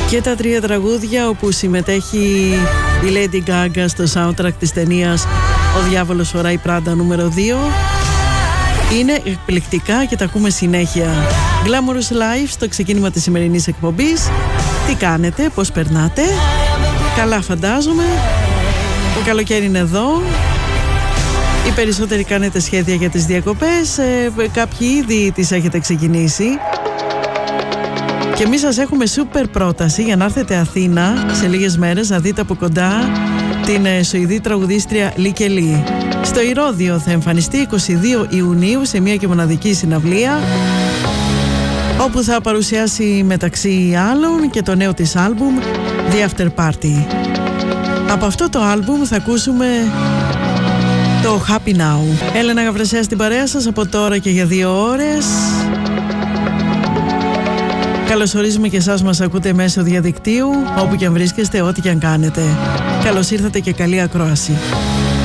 Και τα 3 τραγούδια όπου συμμετέχει η Lady Gaga στο soundtrack της ταινίας «Ο διάβολος φοράει Πράντα» νούμερο 2 είναι εκπληκτικά και τα ακούμε συνέχεια. Glamorous Life στο ξεκίνημα της σημερινής εκπομπής. Τι κάνετε, πώς περνάτε? Καλά φαντάζομαι. Το καλοκαίρι είναι εδώ. Οι περισσότεροι κάνετε σχέδια για τις διακοπές. Κάποιοι ήδη τις έχετε ξεκινήσει. Και εμείς σας έχουμε σούπερ πρόταση για να έρθετε Αθήνα σε λίγες μέρες να δείτε από κοντά την Σουηδή τραγουδίστρια Λίκε Λί. Στο Ηρώδειο θα εμφανιστεί 22 Ιουνίου σε μια και μοναδική συναυλία, όπου θα παρουσιάσει μεταξύ άλλων και το νέο της άλμπουμ The After Party. Από αυτό το άλμπουμ θα ακούσουμε το Happy Now. Έλενα Γαβρεσέα στην παρέα σας από τώρα και για 2 ώρες. Καλωσορίζουμε και εσάς μας ακούτε μέσω διαδικτύου, όπου και αν βρίσκεστε, ό,τι και αν κάνετε. Καλώς ήρθατε και καλή ακρόαση.